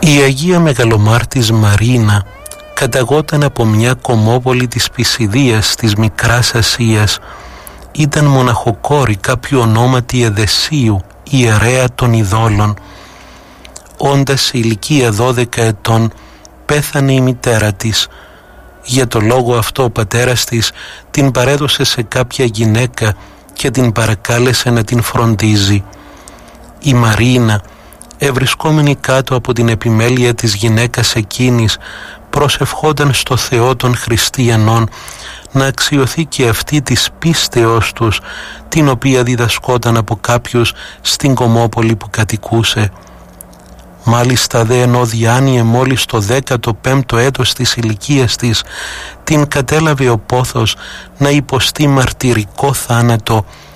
Η Αγία Μεγαλομάρτης Μαρίνα καταγόταν από μια κομμόπολη της Πισιδίας της Μικράς Ασίας. Ήταν μοναχοκόρη κάποιου ονόματι Εδεσίου, ιερέα των ειδόλων. Όντας σε ηλικία 12 ετών πέθανε η μητέρα της. Για το λόγο αυτό ο πατέρας της την παρέδωσε σε κάποια γυναίκα και την παρακάλεσε να την φροντίζει. Η Μαρίνα, ευρισκόμενη κάτω από την επιμέλεια της γυναίκας εκείνης, προσευχόταν στο Θεό των Χριστιανών να αξιωθεί και αυτή της πίστεως τους, την οποία διδασκόταν από κάποιους στην κομμόπολη που κατοικούσε. Μάλιστα δε ενώ διάνυε μόλις το 15ο έτος της ηλικίας της, την κατέλαβε ο πόθος να υποστεί μαρτυρικό θάνατο